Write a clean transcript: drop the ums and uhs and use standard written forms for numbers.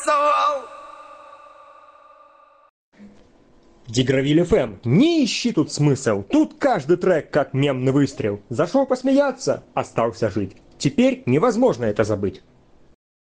танцевал. Дигравиль ФМ. Не ищи тут смысл. Тут каждый трек как мемный выстрел. Зашел посмеяться, остался жить. Теперь невозможно это забыть.